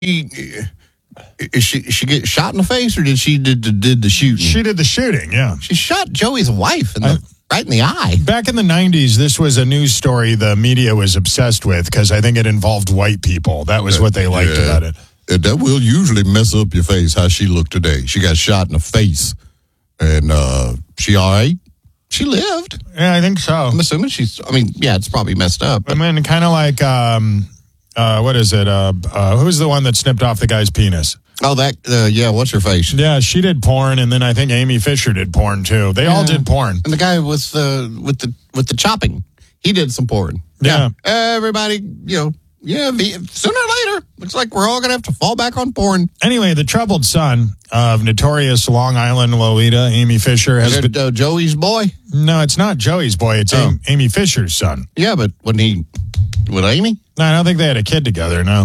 she get shot in the face, or did she did the shooting? She did the shooting, yeah. She shot Joey's wife right in the eye. Back in the 90s, this was a news story the media was obsessed with because I think it involved white people. That was what they liked about it. That will usually mess up your face, how she looked today. She got shot in the face, and she all right? She lived. Yeah, I think so. I'm assuming it's probably messed up. I mean, kind of like, what is it? Who's the one that snipped off the guy's penis? Oh, what's her face? Yeah, she did porn, and then I think Amy Fisher did porn too. They all did porn. And the guy with the chopping, he did some porn. Yeah. Everybody, sooner or later, looks like we're all going to have to fall back on porn. Anyway, the troubled son of notorious Long Island Lolita, Amy Fisher, has been Joey's boy? No, it's not Joey's boy. It's Amy Fisher's son. Yeah, but with Amy? No, I don't think they had a kid together, no.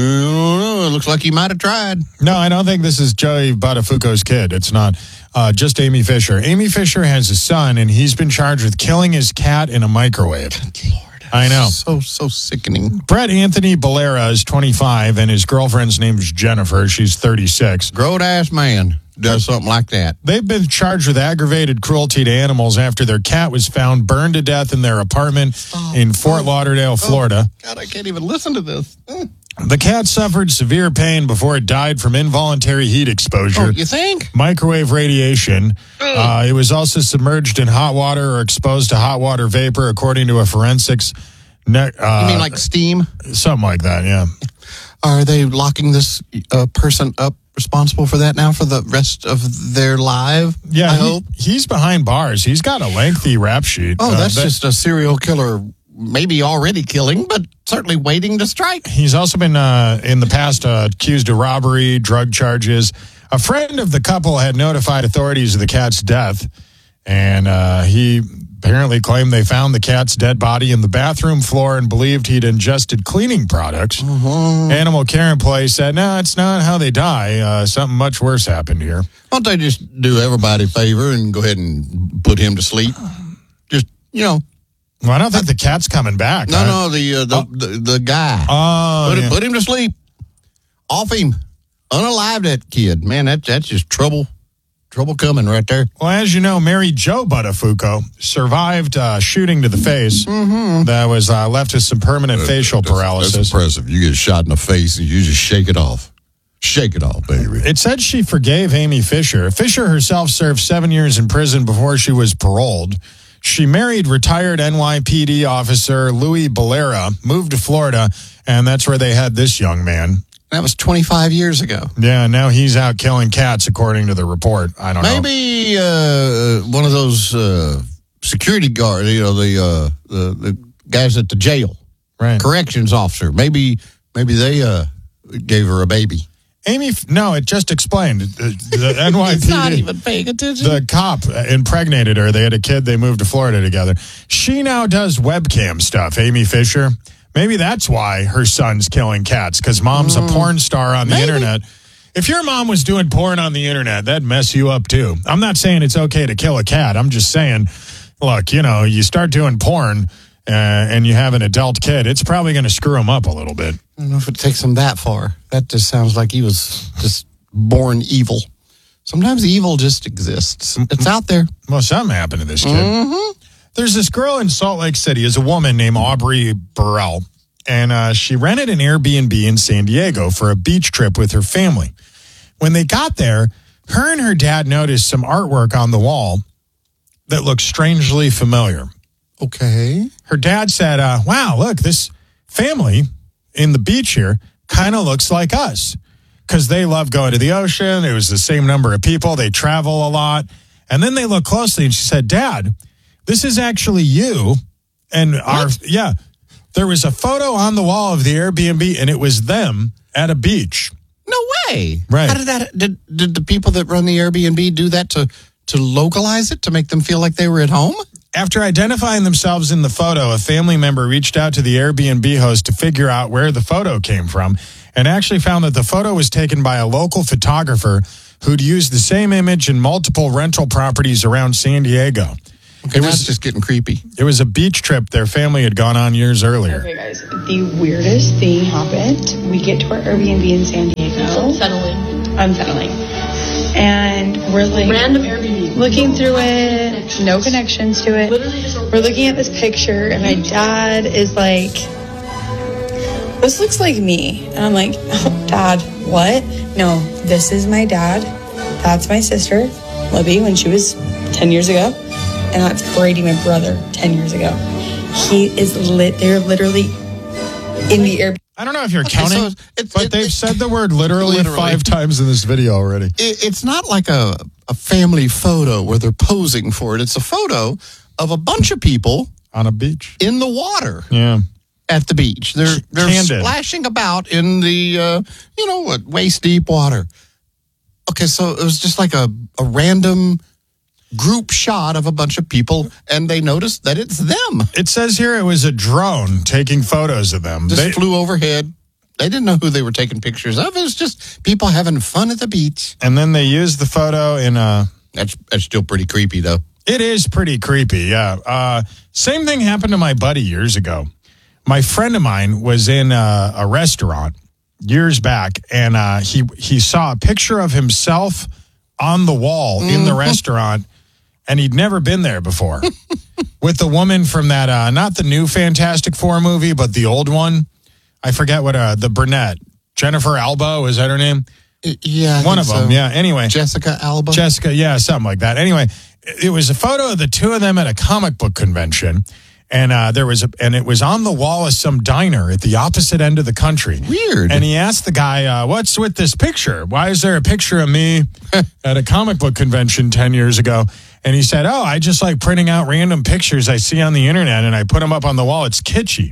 It looks like he might have tried. No, I don't think this is Joey Buttafuoco's kid. It's not. Just Amy Fisher. Amy Fisher has a son, and he's been charged with killing his cat in a microwave. Good Lord. I know. So sickening. Brett Anthony Balera is 25, and his girlfriend's name is Jennifer. She's 36. Grown-ass man does something like that. They've been charged with aggravated cruelty to animals after their cat was found burned to death in their apartment in Fort Lauderdale, Florida. God, I can't even listen to this. The cat suffered severe pain before it died from involuntary heat exposure. Oh, you think? Microwave radiation. It was also submerged in hot water or exposed to hot water vapor, according to a forensics. You mean like steam? Something like that, yeah. Are they locking this person up responsible for that now for the rest of their life? Yeah, I hope. He's behind bars. He's got a lengthy rap sheet. Oh, that's just a serial killer, maybe already killing, but certainly waiting to strike. He's also been, in the past, accused of robbery, drug charges. A friend of the couple had notified authorities of the cat's death, and he apparently claimed they found the cat's dead body in the bathroom floor and believed he'd ingested cleaning products. Animal care employees said, no, it's not how they die. Something much worse happened here. Why don't they just do everybody a favor and go ahead and put him to sleep? Just, Well, I don't think the cat's coming back. No, the guy. Oh, Put him to sleep. Off him. Unalive that kid. Man, that's just trouble. Trouble coming right there. Well, as you know, Mary Jo Buttafuoco survived shooting to the face that was left with some permanent facial paralysis. That's impressive. You get shot in the face and you just shake it off. Shake it off, baby. It said she forgave Amy Fisher. Fisher herself served 7 years in prison before she was paroled. She married retired NYPD officer Louis Balera, moved to Florida, and that's where they had this young man. That was 25 years ago. Yeah, now he's out killing cats, according to the report. I don't know. Maybe one of those security guards, the guys at the jail, right? Corrections officer. Maybe they gave her a baby. Amy, no, it just explained. The NYPD. He's not even paying attention. The cop impregnated her. They had a kid. They moved to Florida together. She now does webcam stuff, Amy Fisher. Maybe that's why her son's killing cats, because mom's a porn star on the internet. If your mom was doing porn on the internet, that'd mess you up too. I'm not saying it's okay to kill a cat. I'm just saying, look, you start doing porn and you have an adult kid, it's probably going to screw him up a little bit. I don't know if it takes him that far. That just sounds like he was just born evil. Sometimes evil just exists. It's out there. Well, something happened to this kid. There's this girl in Salt Lake City, is a woman named Aubrey Burrell, and she rented an Airbnb in San Diego for a beach trip with her family. When they got there, her and her dad noticed some artwork on the wall that looked strangely familiar. Okay. Her dad said, wow, look, this family in the beach here kind of looks like us, because they love going to the ocean. It was the same number of people. They travel a lot. And then they looked closely, and she said, Dad, this is actually you. And there was a photo on the wall of the Airbnb, and it was them at a beach. No way. Right. How did the people that run the Airbnb do that to localize it, to make them feel like they were at home? After identifying themselves in the photo, a family member reached out to the Airbnb host to figure out where the photo came from, and actually found that the photo was taken by a local photographer who'd used the same image in multiple rental properties around San Diego. Okay, that's just getting creepy. It was a beach trip their family had gone on years earlier. Okay, guys, the weirdest thing happened. We get to our Airbnb in San Diego. Unsettling. And we're like random Airbnb. Looking through it, no connections to it. We're looking at this picture, and my dad is like, "This looks like me." And I'm like, "Oh, Dad, what? No, this is my dad. That's my sister, Libby, when she was 10 years ago. And that's Brady, my brother, 10 years ago." He is they're literally in the air. I don't know if you're counting, but they've said the word literally 5 times in this video already. It's not like a family photo where they're posing for it. It's a photo of a bunch of people on a beach in the water. Yeah. At the beach. They're Candid. splashing about in the, waist deep water. Okay, so it was just like a random group shot of a bunch of people, and they noticed that it's them. It says here it was a drone taking photos of them. They flew overhead. They didn't know who they were taking pictures of. It was just people having fun at the beach. And then they used the photo in a... That's still pretty creepy, though. It is pretty creepy, yeah. Same thing happened to my buddy years ago. My friend of mine was in a restaurant years back, and he saw a picture of himself on the wall in the restaurant, and he'd never been there before. With the woman from that, not the new Fantastic Four movie, but the old one. I forget what, the brunette. Jennifer Alba, was that her name? Yeah. One of them, yeah. Anyway. Jessica Alba? Jessica, yeah, something like that. Anyway, it was a photo of the two of them at a comic book convention. And it was on the wall of some diner at the opposite end of the country. Weird. And he asked the guy, "What's with this picture? Why is there a picture of me at a comic book convention 10 years ago?" And he said, "Oh, I just like printing out random pictures I see on the internet and I put them up on the wall. It's kitschy."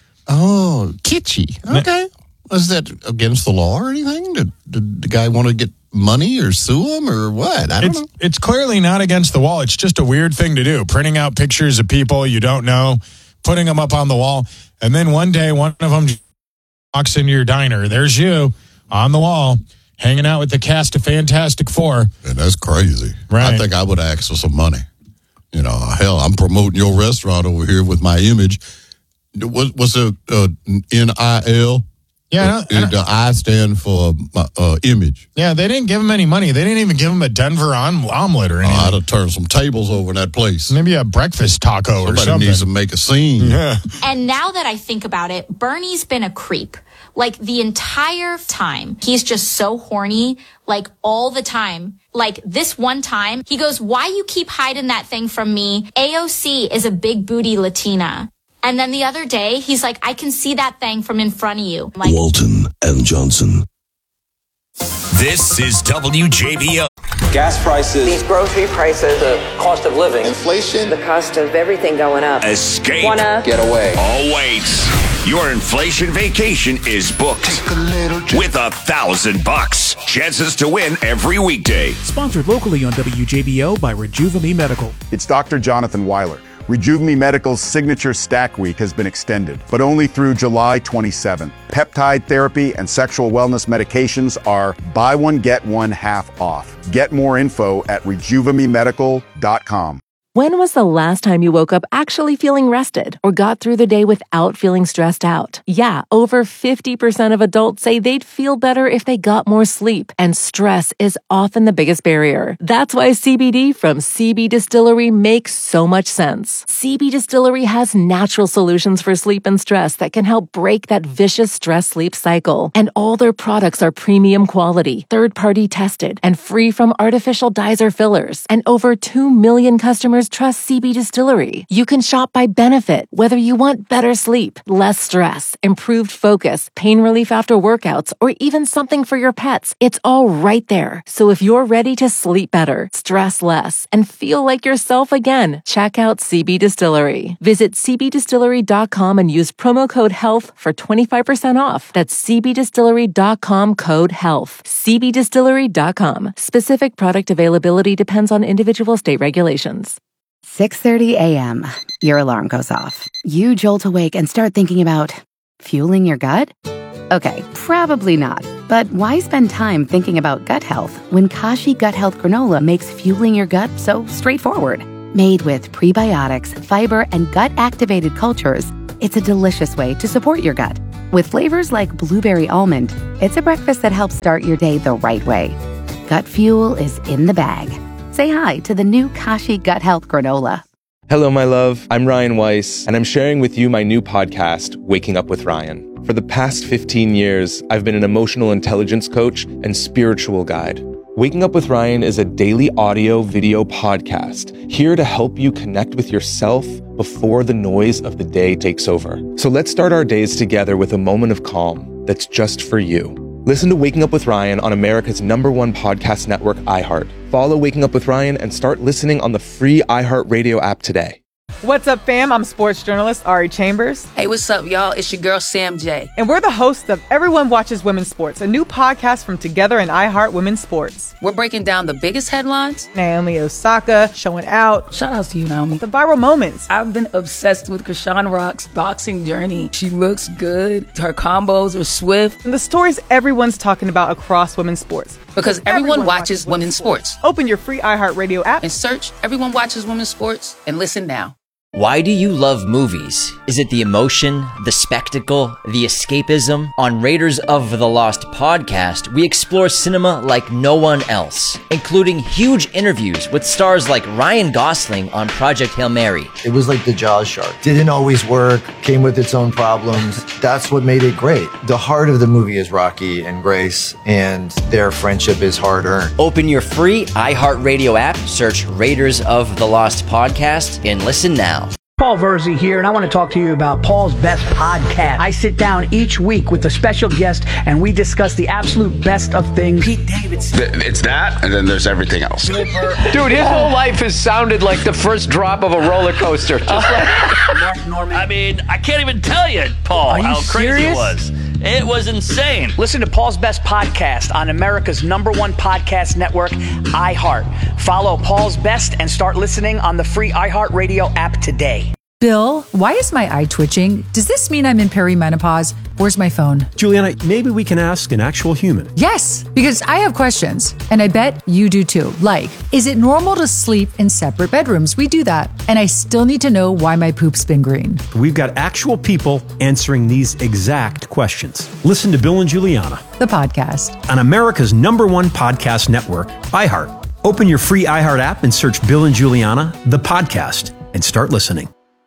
Oh, kitschy. Okay. Was that against the law or anything? Did the guy want to get money or sue him or what? I don't know. It's clearly not against the wall. It's just a weird thing to do. Printing out pictures of people you don't know, putting them up on the wall. And then one day, one of them walks into your diner. There's you on the wall, hanging out with the cast of Fantastic Four. And that's crazy. Right. I think I would ask for some money. Hell, I'm promoting your restaurant over here with my image. What's a NIL? Yeah, the I stand for image. Yeah, they didn't give him any money. They didn't even give him a Denver omelet or anything. I'd have turned some tables over in that place. Maybe a breakfast taco or something. Somebody needs to make a scene. Yeah. And now that I think about it, Bernie's been a creep. Like the entire time. He's just so horny, like all the time. Like this one time, he goes, "Why you keep hiding that thing from me? AOC is a big booty Latina." And then the other day, he's like, "I can see that thing from in front of you." I'm like, Walton and Johnson. This is WJBO. Gas prices, these grocery prices, the cost of living, inflation, the cost of everything going up. Escape. Wanna get away. Oh, wait. Your inflation vacation is booked with $1,000. Chances to win every weekday. Sponsored locally on WJBO by Rejuva-Me Medical. It's Dr. Jonathan Weiler. Rejuva-Me Medical's signature Stack Week has been extended, but only through July 27th. Peptide therapy and sexual wellness medications are buy one, get one half off. Get more info at RejuvaMeMedical.com. When was the last time you woke up actually feeling rested or got through the day without feeling stressed out? Yeah, over 50% of adults say they'd feel better if they got more sleep, and stress is often the biggest barrier. That's why CBD from CB Distillery makes so much sense. CB Distillery has natural solutions for sleep and stress that can help break that vicious stress-sleep cycle. And all their products are premium quality, third-party tested, and free from artificial dyes or fillers. And over 2 million customers trust CB Distillery. You can shop by benefit, whether you want better sleep, less stress, improved focus, pain relief after workouts, or even something for your pets. It's all right there. So if you're ready to sleep better, stress less, and feel like yourself again, check out CB Distillery. Visit cbdistillery.com and use promo code HEALTH for 25% off. That's cbdistillery.com code HEALTH. cbdistillery.com. Specific product availability depends on individual state regulations. 6:30 a.m. Your alarm goes off. You jolt awake and start thinking about fueling your gut? Okay, probably not. But why spend time thinking about gut health when Kashi Gut Health Granola makes fueling your gut so straightforward? Made with prebiotics, fiber, and gut-activated cultures, it's a delicious way to support your gut. With flavors like blueberry almond, it's a breakfast that helps start your day the right way. Gut Fuel is in the bag. Say hi to the new Kashi Gut Health Granola. Hello, my love. I'm Ryan Weiss, and I'm sharing with you my new podcast, Waking Up with Ryan. For the past 15 years, I've been an emotional intelligence coach and spiritual guide. Waking Up with Ryan is a daily audio-video podcast here to help you connect with yourself before the noise of the day takes over. So let's start our days together with a moment of calm that's just for you. Listen to Waking Up with Ryan on America's #1 podcast network, iHeart. Follow Waking Up with Ryan and start listening on the free iHeartRadio app today. What's up, fam? I'm sports journalist Ari Chambers. Hey, what's up, y'all? It's your girl, Sam J. And we're the hosts of Everyone Watches Women's Sports, a new podcast from Together and iHeart Women's Sports. We're breaking down the biggest headlines. Naomi Osaka showing out. Shout out to you, Naomi. The viral moments. I've been obsessed with Krishan Rock's boxing journey. She looks good. Her combos are swift. And the stories everyone's talking about across women's sports. Because everyone watches women's sports. Open your free iHeartRadio app and search Everyone Watches Women's Sports and listen now. Why do you love movies? Is it the emotion, the spectacle, the escapism? On Raiders of the Lost podcast, we explore cinema like no one else, including huge interviews with stars like Ryan Gosling on Project Hail Mary. It was like the Jaws shark. Didn't always work, came with its own problems. That's what made it great. The heart of the movie is Rocky and Grace, and their friendship is hard-earned. Open your free iHeartRadio app, search Raiders of the Lost podcast, and listen now. Paul Verzi here, and I want to talk to you about Paul's Best Podcast. I sit down each week with a special guest, and we discuss the absolute best of things. Pete Davidson. It's that, and then there's everything else. Dude, his whole life has sounded like the first drop of a roller coaster. Just like Mark Norman. I mean, I can't even tell you, Paul, how crazy it was. It was insane. Listen to Paul's Best Podcast on America's #1 podcast network, iHeart. Follow Paul's Best and start listening on the free iHeartRadio app today. Bill, why is my eye twitching? Does this mean I'm in perimenopause? Where's my phone? Juliana, maybe we can ask an actual human. Yes, because I have questions, and I bet you do too. Like, is it normal to sleep in separate bedrooms? We do that. And I still need to know why my poop's been green. We've got actual people answering these exact questions. Listen to Bill and Juliana, the podcast, on America's #1 podcast network, iHeart. Open your free iHeart app and search Bill and Juliana, the podcast, and start listening.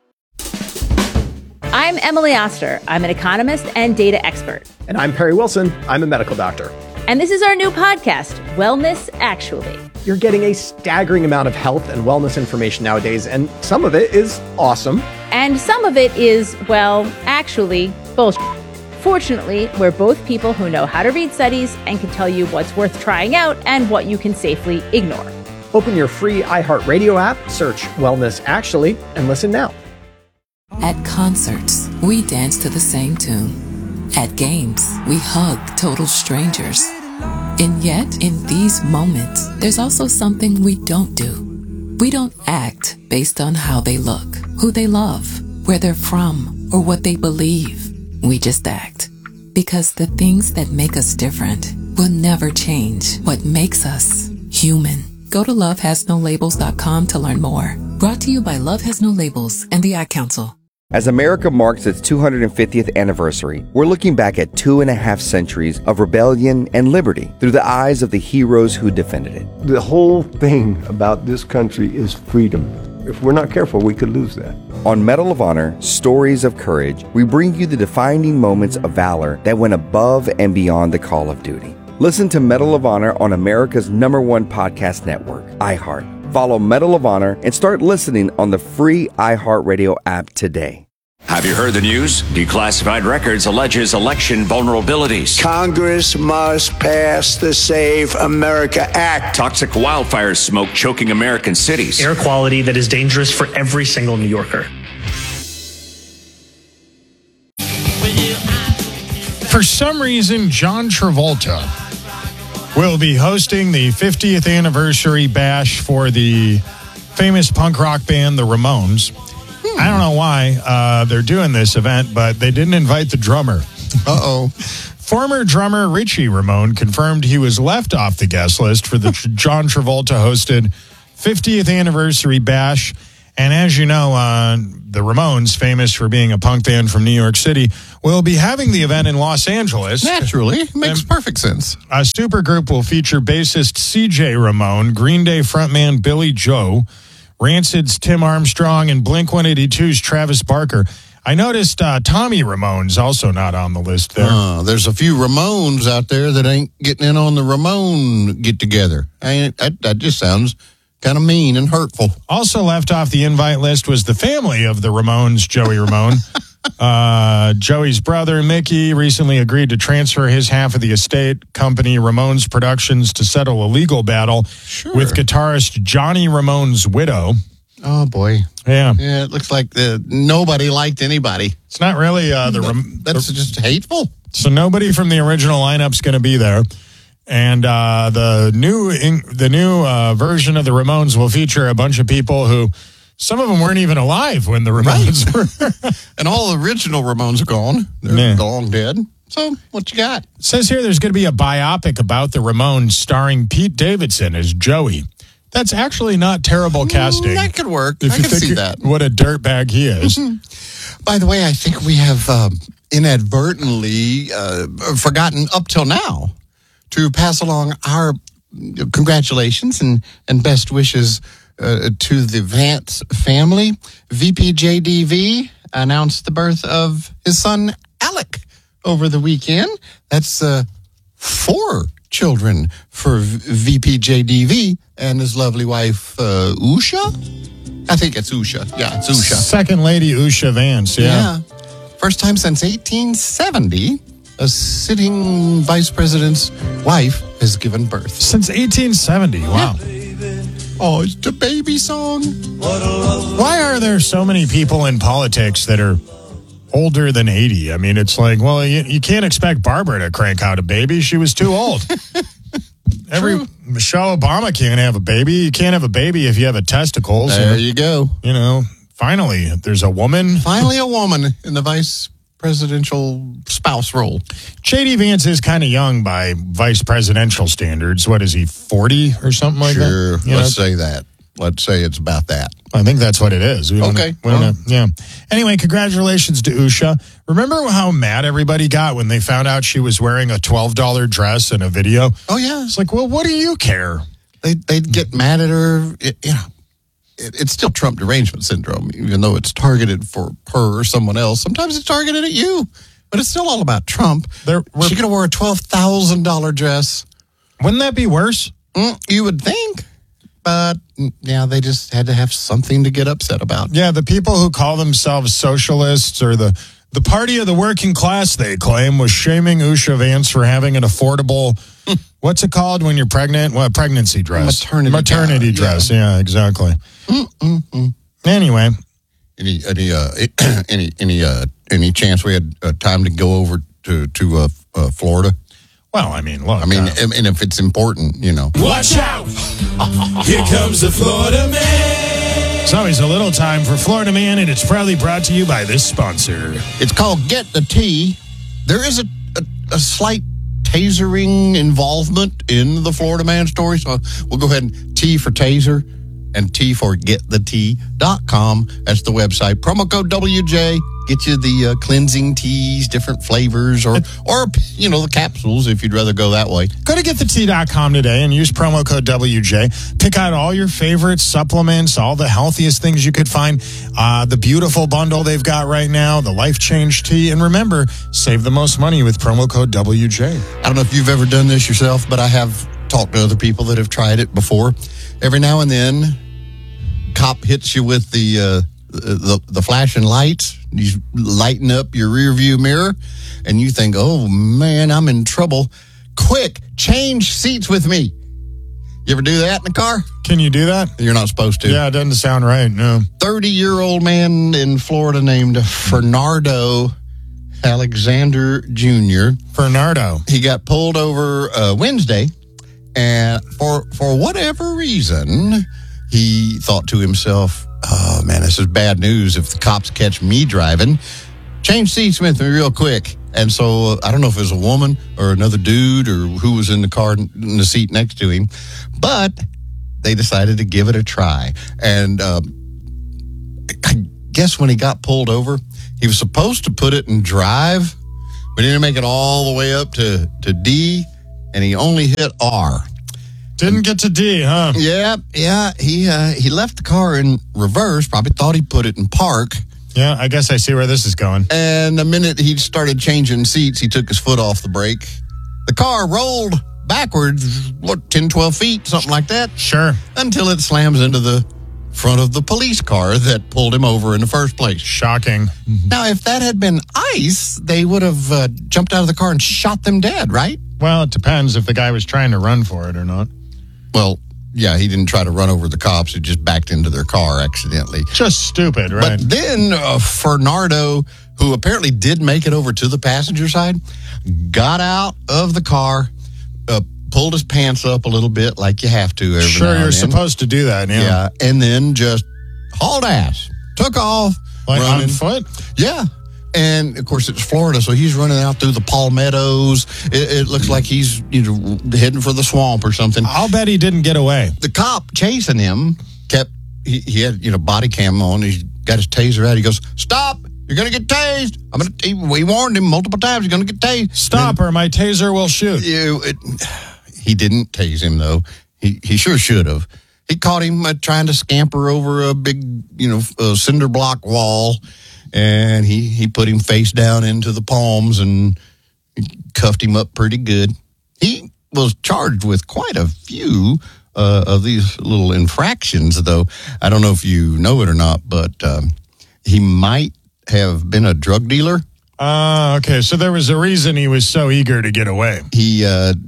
I'm Emily Oster. I'm an economist and data expert. And I'm Perry Wilson. I'm a medical doctor. And this is our new podcast, Wellness Actually. You're getting a staggering amount of health and wellness information nowadays, and some of it is awesome. And some of it is, well, actually, bullshit. Fortunately, we're both people who know how to read studies and can tell you what's worth trying out and what you can safely ignore. Open your free iHeartRadio app, search Wellness Actually, and listen now. At concerts, we dance to the same tune. At games, we hug total strangers. And yet, in these moments, there's also something we don't do. We don't act based on how they look, who they love, where they're from, or what they believe. We just act. Because the things that make us different will never change what makes us human. Go to lovehasnolabels.com to learn more. Brought to you by Love Has No Labels and the Ad Council. As America marks its 250th anniversary, we're looking back at 2.5 centuries of rebellion and liberty through the eyes of the heroes who defended it. The whole thing about this country is freedom. If we're not careful, we could lose that. On Medal of Honor, Stories of Courage, we bring you the defining moments of valor that went above and beyond the call of duty. Listen to Medal of Honor on America's #1 podcast network, iHeart. Follow Medal of Honor and start listening on the free iHeartRadio app today. Have you heard the news? Declassified Records alleges election vulnerabilities. Congress must pass the Save America Act. Toxic wildfire smoke choking American cities. Air quality that is dangerous for every single New Yorker. For some reason, John Travolta will be hosting the 50th anniversary bash for the famous punk rock band, the Ramones. I don't know why they're doing this event, but they didn't invite the drummer. Uh-oh. Former drummer Richie Ramone confirmed he was left off the guest list for the John Travolta-hosted 50th anniversary bash. And as you know, the Ramones, famous for being a punk band from New York City, will be having the event in Los Angeles. Naturally. Makes perfect sense. A supergroup will feature bassist CJ Ramone, Green Day frontman Billy Joe, Rancid's Tim Armstrong, and Blink-182's Travis Barker. I noticed Tommy Ramone's also not on the list there. There's a few Ramones out there that ain't getting in on the Ramone get-together. That just sounds kind of mean and hurtful. Also left off the invite list was the family of the Ramones, Joey Ramone. Joey's brother, Mickey, recently agreed to transfer his half of the estate company, Ramones Productions, to settle a legal battle with guitarist Johnny Ramone's widow. Oh, boy. Yeah. Yeah, it looks like nobody liked anybody. It's not really that's just hateful. So nobody from the original lineup's going to be there. And the new version of the Ramones will feature a bunch of people who, some of them weren't even alive when the Ramones were. And all the original Ramones are gone. They're long dead. So what you got? It says here there's going to be a biopic about the Ramones starring Pete Davidson as Joey. That's actually not terrible casting. That could work. If I you can think see that. What a dirtbag he is. By the way, I think we have inadvertently forgotten up till now to pass along our congratulations and best wishes to the Vance family. VPJDV announced the birth of his son, Alec, over the weekend. That's 4 children for VPJDV and his lovely wife, Usha. I think it's Usha. Yeah, it's Usha. Second Lady Usha Vance, yeah. First time since 1870, a sitting vice president's wife has given birth. Since 1870, wow. Oh, it's the baby song. Why are there so many people in politics that are older than 80? I mean, it's like, well, you can't expect Barbara to crank out a baby. She was too old. Michelle Obama can't have a baby. You can't have a baby if you have a testicles. There you go. You know, finally, there's a woman. Finally, a woman in the vice presidential spouse role. J.D. Vance is kind of young by vice presidential standards. What is he, 40 or something like that? Sure, let's say that. Let's say it's about that. I think that's what it is. Yeah. Anyway, congratulations to Usha. Remember how mad everybody got when they found out she was wearing a $12 dress in a video? Oh, yeah. It's like, well, what do you care? They'd get mad at her. It's still Trump derangement syndrome, even though it's targeted for her or someone else. Sometimes it's targeted at you, but it's still all about Trump. She could have wore a $12,000 dress. Wouldn't that be worse? You would think. But, yeah, they just had to have something to get upset about. Yeah, the people who call themselves socialists or the party of the working class, they claim, was shaming Usha Vance for having an affordable, what's it called when you're pregnant? What, pregnancy dress? Maternity dress, yeah exactly. Anyway. Any chance we had time to go over to Florida? Well, I mean, look. And if it's important, you know. Watch out! Here comes the Florida Man. It's always a little time for Florida Man, and it's proudly brought to you by this sponsor. It's called Get the Tea. There is a slight tasering involvement in the Florida Man story, so we'll go ahead and T for taser and T for getthetea.com. That's the website. Promo code WJ. Get you the cleansing teas, different flavors, or the capsules if you'd rather go that way. Go to getthetea.com today and use promo code WJ. Pick out all your favorite supplements, all the healthiest things you could find. The beautiful bundle they've got right now, the Life Change Tea. And remember, save the most money with promo code WJ. I don't know if you've ever done this yourself, but I have talked to other people that have tried it before. Every now and then, cop hits you with the flashing lights. You lighten up your rear view mirror and you think, oh man, I'm in trouble. Quick, change seats with me. You ever do that in the car? Can you do that? You're not supposed to. Yeah, it doesn't sound right, no. 30-year-old man in Florida named Fernando Alexander Jr. Fernando. He got pulled over Wednesday, and for whatever reason, he thought to himself, oh, man, this is bad news if the cops catch me driving. Change seats with me real quick. And so I don't know if it was a woman or another dude or who was in the car in the seat next to him. But they decided to give it a try. And I guess when he got pulled over, he was supposed to put it in drive, but he didn't make it all the way up to D, and he only hit R. Didn't get to D, huh? Yeah. He left the car in reverse, probably thought he put it in park. Yeah, I guess I see where this is going. And the minute he started changing seats, he took his foot off the brake. The car rolled backwards, 10, 12 feet, something like that. Sure. Until it slams into the front of the police car that pulled him over in the first place. Shocking. Now, if that had been ICE, they would have jumped out of the car and shot them dead, right? Well, it depends if the guy was trying to run for it or not. Well, yeah, he didn't try to run over the cops. He just backed into their car accidentally. Just stupid, right? But then Fernando, who apparently did make it over to the passenger side, got out of the car, pulled his pants up a little bit like you have to every now Sure, and you're then. supposed to do that, Yeah, and then just hauled ass. Took off. Like running. on foot? Yeah. And, of course, it's Florida, so he's running out through the palmettos. It looks like he's heading for the swamp or something. I'll bet he didn't get away. The cop chasing him he had, body cam on. He's got his taser out. He goes, "Stop! You're going to get tased." We warned him multiple times. You're going to get tased. Stop or my taser will shoot. He didn't tase him, though. He sure should have. He caught him trying to scamper over a big, cinder block wall. And he put him face down into the palms and cuffed him up pretty good. He was charged with quite a few of these little infractions, though. I don't know if you know it or not, but he might have been a drug dealer. Okay. So there was a reason he was so eager to get away. He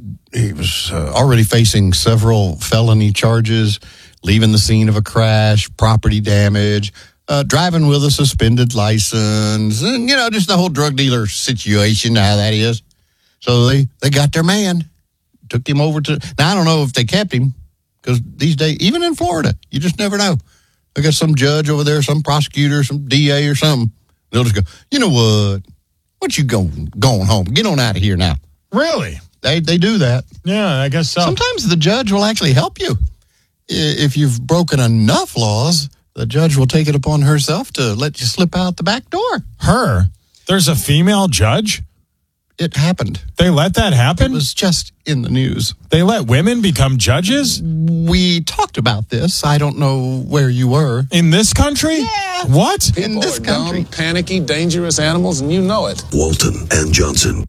was already facing several felony charges, leaving the scene of a crash, property damage, driving with a suspended license, and, just the whole drug dealer situation, how that is. So they got their man, took him over to... Now, I don't know if they kept him, because these days, even in Florida, you just never know. They got some judge over there, some prosecutor, some DA or something. They'll just go, "You know what? What you going home? Get on out of here now." Really? They do that. Yeah, I guess so. Sometimes the judge will actually help you. If you've broken enough laws, the judge will take it upon herself to let you slip out the back door. Her? There's a female judge? It happened. They let that happen? It was just in the news. They let women become judges? We talked about this. I don't know where you were. In this country? Yeah. What? In this country. Dumb, panicky, dangerous animals, and you know it. Walton and Johnson.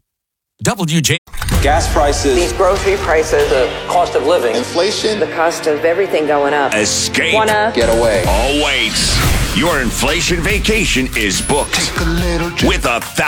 WJ. Gas prices. These grocery prices. The cost of living. Inflation. The cost of everything going up. Escape. Wanna get away. Oh, wait. Your inflation vacation is booked with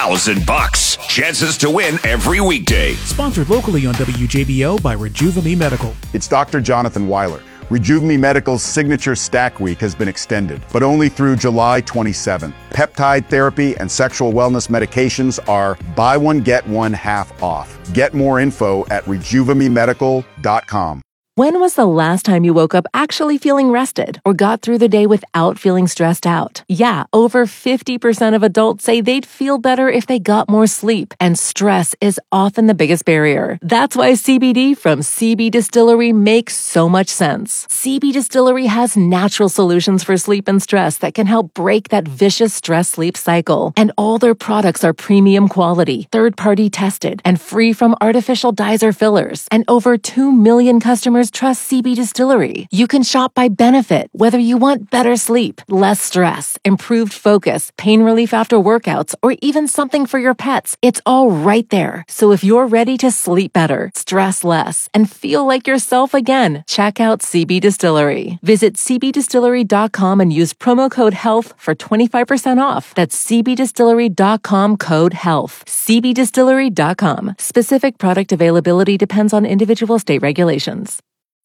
$1,000. Chances to win every weekday. Sponsored locally on WJBO by Rejuva-Me Medical. It's Dr. Jonathan Weiler. Rejuva-Me Medical's signature Stack Week has been extended, but only through July 27th. Peptide therapy and sexual wellness medications are buy one, get one half off. Get more info at RejuvaMeMedical.com. When was the last time you woke up actually feeling rested or got through the day without feeling stressed out? Yeah, over 50% of adults say they'd feel better if they got more sleep, and stress is often the biggest barrier. That's why CBD from CB Distillery makes so much sense. CB Distillery has natural solutions for sleep and stress that can help break that vicious stress-sleep cycle. And all their products are premium quality, third-party tested, and free from artificial dyes or fillers. And over 2 million customers trust CB Distillery. You can shop by benefit, whether you want better sleep, less stress, improved focus, pain relief after workouts, or even something for your pets. It's all right there. So if you're ready to sleep better, stress less, and feel like yourself again, check out CB Distillery. Visit cbdistillery.com and use promo code HEALTH for 25% off. That's cbdistillery.com code HEALTH. cbdistillery.com. Specific product availability depends on individual state regulations.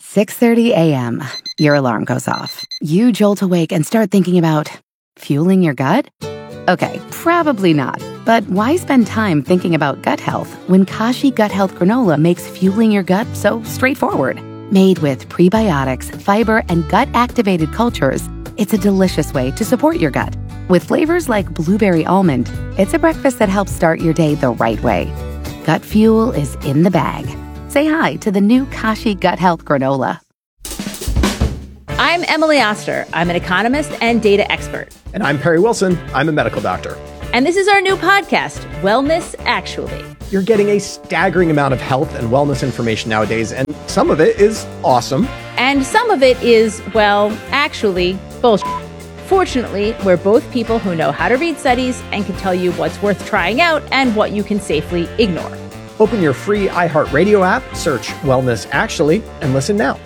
6:30 a.m. Your alarm goes off. You jolt awake and start thinking about fueling your gut? Okay, probably not. But why spend time thinking about gut health when Kashi Gut Health Granola makes fueling your gut so straightforward? Made with prebiotics, fiber, and gut-activated cultures, it's a delicious way to support your gut. With flavors like blueberry almond, it's a breakfast that helps start your day the right way. Gut fuel is in the bag. Say hi to the new Kashi Gut Health Granola. I'm Emily Oster. I'm an economist and data expert. And I'm Perry Wilson. I'm a medical doctor. And this is our new podcast, Wellness Actually. You're getting a staggering amount of health and wellness information nowadays, and some of it is awesome. And some of it is, well, actually, bullshit. Fortunately, we're both people who know how to read studies and can tell you what's worth trying out and what you can safely ignore. Open your free iHeartRadio app, search Wellness Actually, and listen now.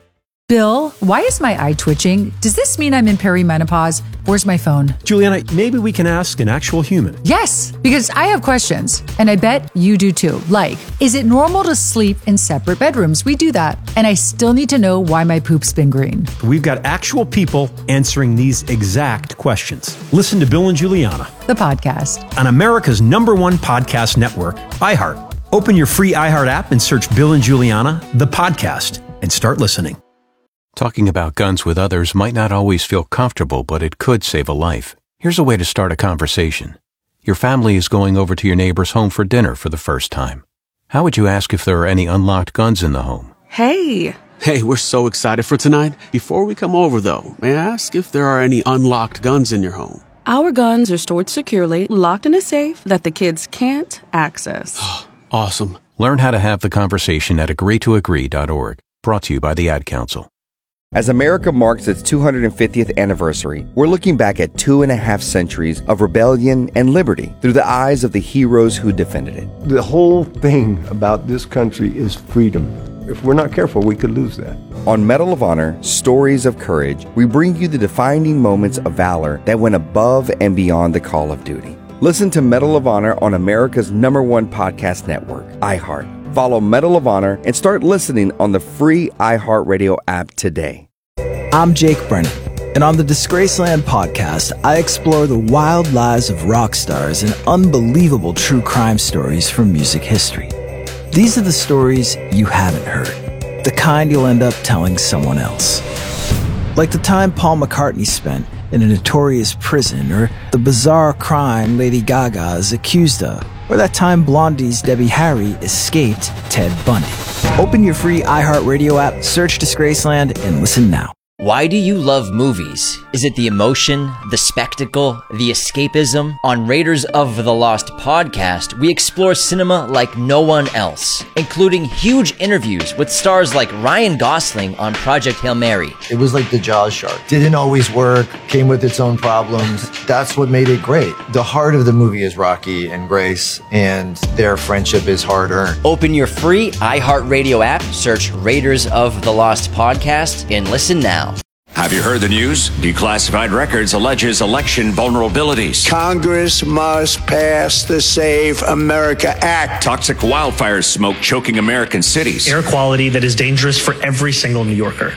Bill, why is my eye twitching? Does this mean I'm in perimenopause? Where's my phone? Juliana, maybe we can ask an actual human. Yes, because I have questions, and I bet you do too. Like, is it normal to sleep in separate bedrooms? We do that. And I still need to know why my poop's been green. We've got actual people answering these exact questions. Listen to Bill and Juliana, the podcast, on America's #1 podcast network, iHeart. Open your free iHeart app and search Bill and Juliana, the podcast, and start listening. Talking about guns with others might not always feel comfortable, but it could save a life. Here's a way to start a conversation. Your family is going over to your neighbor's home for dinner for the first time. How would you ask if there are any unlocked guns in the home? Hey, we're so excited for tonight. Before we come over, though, may I ask if there are any unlocked guns in your home? Our guns are stored securely, locked in a safe that the kids can't access. Awesome. Learn how to have the conversation at agreetoagree.org. Brought to you by the Ad Council. As America marks its 250th anniversary, we're looking back at 2.5 centuries of rebellion and liberty through the eyes of the heroes who defended it. The whole thing about this country is freedom. If we're not careful, we could lose that. On Medal of Honor, Stories of Courage, we bring you the defining moments of valor that went above and beyond the call of duty. Listen to Medal of Honor on America's #1 podcast network, iHeart. Follow Medal of Honor and start listening on the free iHeartRadio app today. I'm Jake Brennan, and on the Disgraceland podcast, I explore the wild lives of rock stars and unbelievable true crime stories from music history. These are the stories you haven't heard, the kind you'll end up telling someone else. Like the time Paul McCartney spent in a notorious prison, or the bizarre crime Lady Gaga is accused of, or that time Blondie's Debbie Harry escaped Ted Bundy. Open your free iHeartRadio app, search Disgraceland, and listen now. Why do you love movies? Is it the emotion, the spectacle, the escapism? On Raiders of the Lost podcast, we explore cinema like no one else, including huge interviews with stars like Ryan Gosling on Project Hail Mary. It was like the Jaws shark. Didn't always work, came with its own problems. That's what made it great. The heart of the movie is Rocky and Grace, and their friendship is hard-earned. Open your free iHeartRadio app, search Raiders of the Lost podcast, and listen now. Have you heard the news? Declassified Records alleges election vulnerabilities. Congress must pass the Save America Act. Toxic wildfire smoke choking American cities. Air quality that is dangerous for every single New Yorker.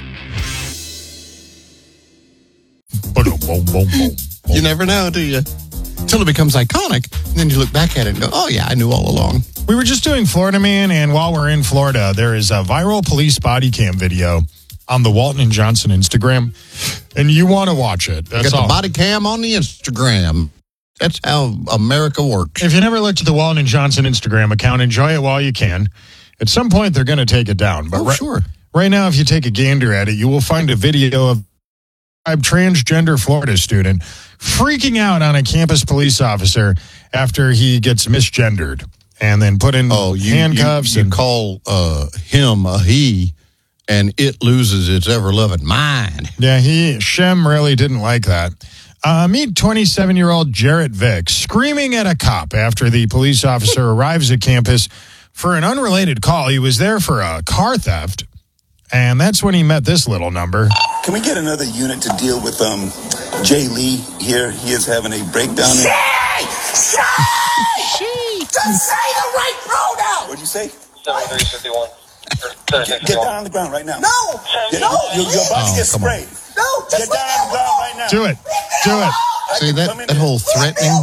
You never know, do you? Until it becomes iconic, and then you look back at it and go, oh yeah, I knew all along. We were just doing Florida Man, and while we're in Florida, there is a viral police body cam video on the Walton and Johnson Instagram, and you want to watch it. That's Got all. the body cam on the Instagram. That's how America works. If you never looked at the Walton and Johnson Instagram account, enjoy it while you can. At some point, they're going to take it down. But sure. Right now, if you take a gander at it, you will find a video of a transgender Florida student freaking out on a campus police officer after he gets misgendered and then put in handcuffs. You call him a he, and it loses its ever-loving mind. Yeah, Shem really didn't like that. Meet 27-year-old Jarrett Vick screaming at a cop after the police officer arrives at campus for an unrelated call. He was there for a car theft, and that's when he met this little number. Can we get another unit to deal with Jay Lee here? He is having a breakdown. She! Just say the right pronoun! What'd you say? 7351. Get down on the ground right now. No! You're about to get sprayed. No! Get down on the ground right now. Do it. See, that whole threatening.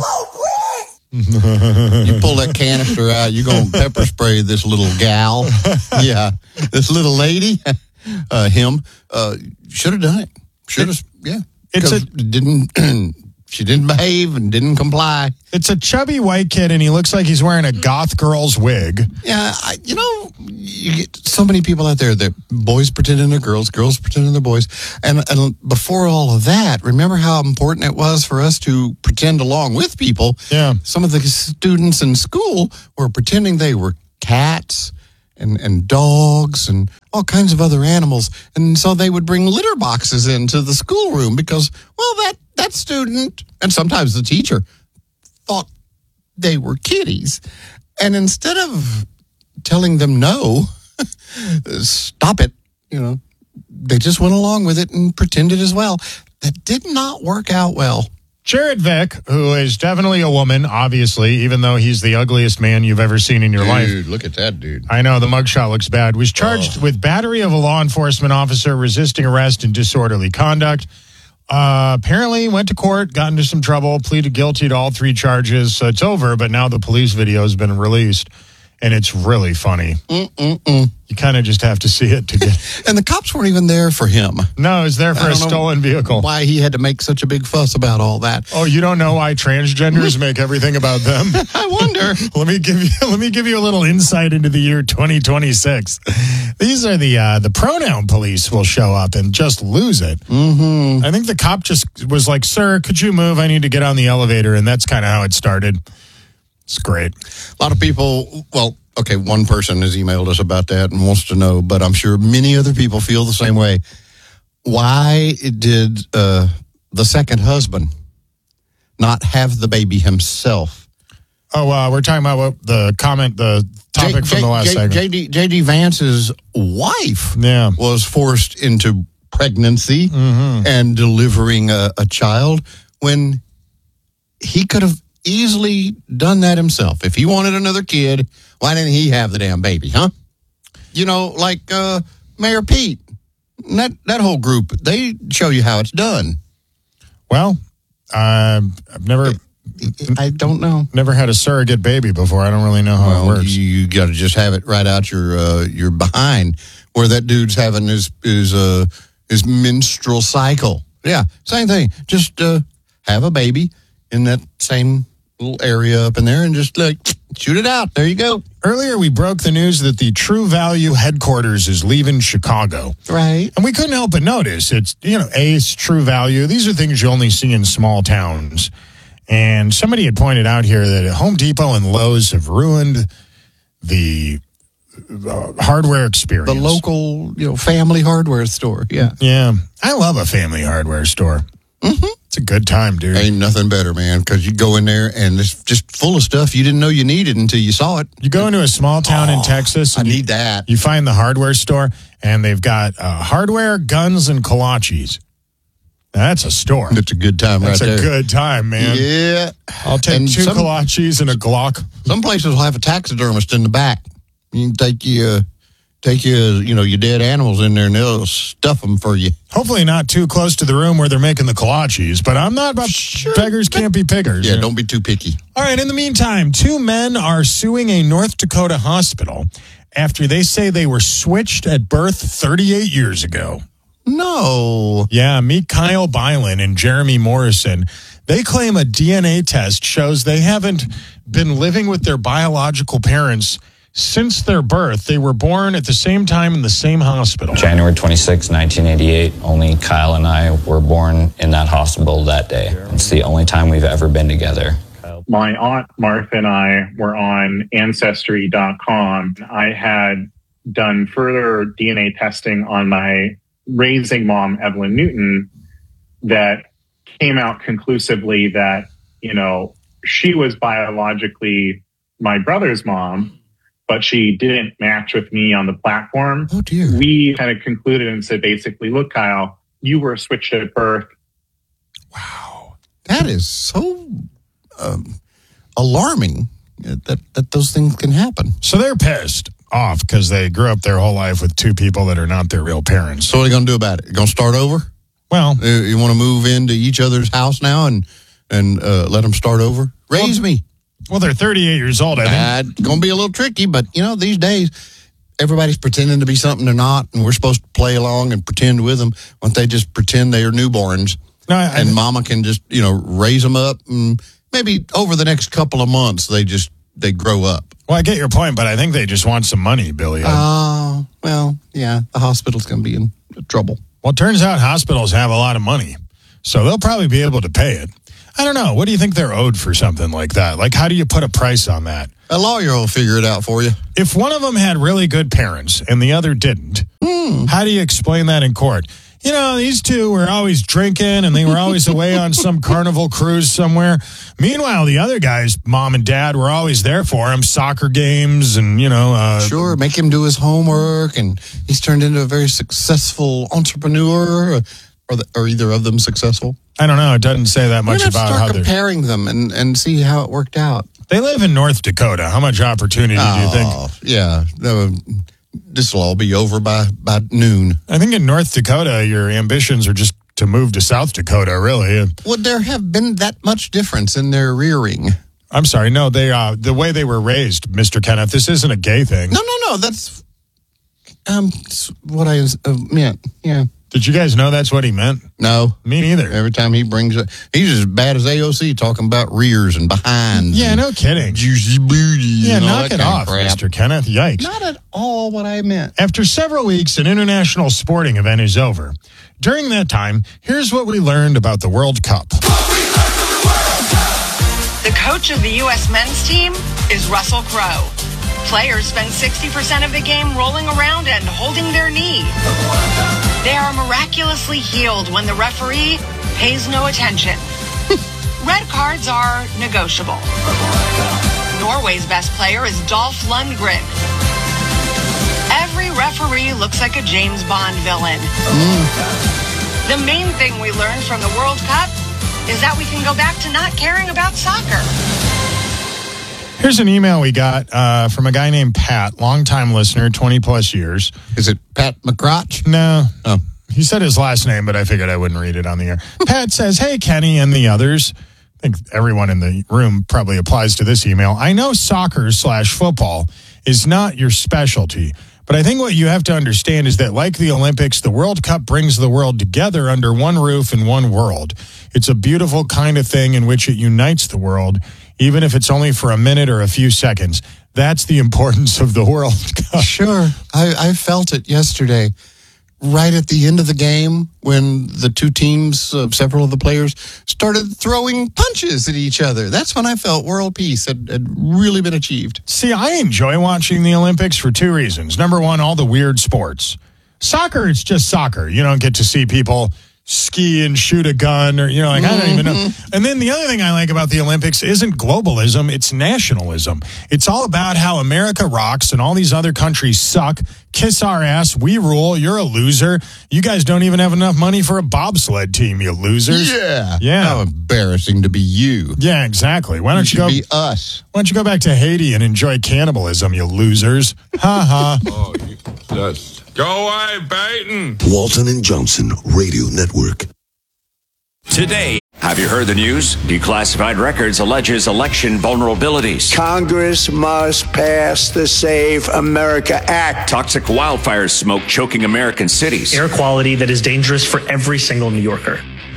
You pull that canister out, you're going to pepper spray this little gal. Yeah. This little lady, him, should have done it. Should have, yeah. It didn't she didn't behave and didn't comply. It's a chubby white kid, and he looks like he's wearing a goth girl's wig. Yeah, you get so many people out there that boys pretending they're girls, girls pretending they're boys. And before all of that, remember how important it was for us to pretend along with people? Yeah. Some of the students in school were pretending they were cats and dogs and all kinds of other animals. And so they would bring litter boxes into the schoolroom because, well, that student, and sometimes the teacher, thought they were kitties. And instead of telling them no, stop it, they just went along with it and pretended as well. That did not work out well. Jared Vick, who is definitely a woman, obviously, even though he's the ugliest man you've ever seen in your life. Dude, look at that dude. I know, the mugshot looks bad. Was charged with battery of a law enforcement officer, resisting arrest, and disorderly conduct. Apparently went to court, got into some trouble, pleaded guilty to all 3 charges. So it's over, but now the police video has been released, and it's really funny. You kind of just have to see it to get... And the cops weren't even there for him. No, it was there for a stolen vehicle. Why he had to make such a big fuss about all that. Oh, you don't know why transgenders make everything about them? I wonder. Let me give you a little insight into the year 2026. These are the pronoun police will show up and just lose it. Mm-hmm. I think the cop just was like, "Sir, could you move? I need to get on the elevator." And that's kind of how it started. It's great. A lot of people, okay, one person has emailed us about that and wants to know, but I'm sure many other people feel the same way. Why did the second husband not have the baby himself? Oh, we're talking about the topic from the last segment. J.D. Vance's wife Yeah. was forced into pregnancy and delivering a child when he could have easily done that himself. If he wanted another kid, why didn't he have the damn baby, huh? Like Mayor Pete, that whole group, they show you how it's done. Well, I've never... I don't know. Never had a surrogate baby before. I don't really know how it works. You got to just have it right out your behind, where that dude's having his menstrual cycle. Yeah, same thing. Just have a baby in that same little area up in there and just shoot it out. There you go. Earlier, we broke the news that the True Value headquarters is leaving Chicago. Right. And we couldn't help but notice it's, Ace, True Value. These are things you only see in small towns. And somebody had pointed out here that Home Depot and Lowe's have ruined the hardware experience. The local, family hardware store. Yeah. Yeah. I love a family hardware store. Mm-hmm. It's a good time, dude. Ain't nothing better, man, because you go in there and it's just full of stuff you didn't know you needed until you saw it. You go into a small town in Texas. I need that. You find the hardware store, and they've got hardware, guns, and kolaches. That's a store. That's a good time That's right there. That's a good time, man. Yeah. I'll take 2 kolaches and a Glock. Some places will have a taxidermist in the back. You can take your dead animals in there and they'll stuff them for you. Hopefully not too close to the room where they're making the kolaches, but I'm not about beggars can't be pickers. Yeah, don't be too picky. All right, in the meantime, 2 men are suing a North Dakota hospital after they say they were switched at birth 38 years ago. No. Yeah, meet Kyle Byland and Jeremy Morrison. They claim a DNA test shows they haven't been living with their biological parents since their birth. They were born at the same time in the same hospital. January 26, 1988, only Kyle and I were born in that hospital that day. It's the only time we've ever been together. My aunt Martha and I were on Ancestry.com. I had done further DNA testing on my raising mom, Evelyn Newton, that came out conclusively that, she was biologically my brother's mom, but she didn't match with me on the platform. Oh, dear. We kind of concluded and said, basically, look, Kyle, you were switched at birth. Wow. That is so alarming that those things can happen. So they're pissed off because they grew up their whole life with 2 people that are not their real parents. So what are you going to do about it? Going to start over? Well, you want to move into each other's house now and let them start over? Raise me. Well, they're 38 years old, I think. It's going to be a little tricky, but, these days, everybody's pretending to be something they're not, and we're supposed to play along and pretend with them. Why don't they just pretend they are newborns No, and mama can just, raise them up. And maybe over the next couple of months, they grow up. Well, I get your point, but I think they just want some money, Billy. Oh, well, yeah, the hospital's going to be in trouble. Well, it turns out hospitals have a lot of money, so they'll probably be able to pay it. I don't know. What do you think they're owed for something like that? Like, how do you put a price on that? A lawyer will figure it out for you. If one of them had really good parents and the other didn't, how do you explain that in court? These two were always drinking and they were always away on some carnival cruise somewhere. Meanwhile, the other guy's mom and dad were always there for him, soccer games and, Sure, make him do his homework, and he's turned into a very successful entrepreneur. Are either of them successful? I don't know. It doesn't say that much about how they're comparing them and see how it worked out. They live in North Dakota. How much opportunity do you think? Yeah. This will all be over by noon. I think in North Dakota, your ambitions are just to move to South Dakota, really. Would there have been that much difference in their rearing? I'm sorry. No, the way they were raised, Mr. Kenneth, this isn't a gay thing. No. That's what I meant. Yeah. Did you guys know that's what he meant? No. Me neither. Every time he brings it, he's as bad as AOC talking about rears and behinds. Yeah, no kidding. Juicy booties. Yeah, and all knock that it kind off, of crap. Mr. Kenneth. Yikes. Not at all what I meant. After several weeks, an international sporting event is over. During that time, here's what we learned about the World Cup. The coach of the U.S. men's team is Russell Crowe. Players spend 60% of the game rolling around and holding their knee. They are miraculously healed when the referee pays no attention. Red cards are negotiable. Norway's best player is Dolph Lundgren. Every referee looks like a James Bond villain. The main thing we learned from the World Cup is that we can go back to not caring about soccer. Here's an email we got from a guy named Pat, longtime listener, 20 plus years. Is it Pat McCrotch? No. Oh. He said his last name, but I figured I wouldn't read it on the air. Pat says, hey, Kenny and the others. I think everyone in the room probably applies to this email. I know soccer/football is not your specialty, but I think what you have to understand is that like the Olympics, the World Cup brings the world together under one roof in one world. It's a beautiful kind of thing in which it unites the world, even if it's only for a minute or a few seconds. That's the importance of the World Cup. Sure. I felt it yesterday. Right at the end of the game, when the two teams, several of the players, started throwing punches at each other. That's when I felt world peace had really been achieved. See, I enjoy watching the Olympics for two reasons. Number one, all the weird sports. Soccer, it's just soccer. You don't get to see people ski and shoot a gun or, I don't even know. And then the other thing I like about the Olympics isn't globalism, it's nationalism. It's all about how America rocks and all these other countries suck. Kiss our ass. We rule. You're a loser. You guys don't even have enough money for a bobsled team, you losers. Yeah. Yeah. How embarrassing to be you. Yeah, exactly. Why don't you go be us? Why don't you go back to Haiti and enjoy cannibalism, you losers? Ha ha. Oh, that's... Go away, Baton. Walton and Johnson Radio Network. Today, have you heard the news? Declassified Records alleges election vulnerabilities. Congress must pass the Save America Act. Toxic wildfire smoke choking American cities. Air quality that is dangerous for every single New Yorker.